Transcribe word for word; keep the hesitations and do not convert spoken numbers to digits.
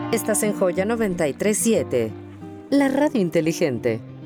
Estás en Joya noventa y tres punto siete, la radio inteligente.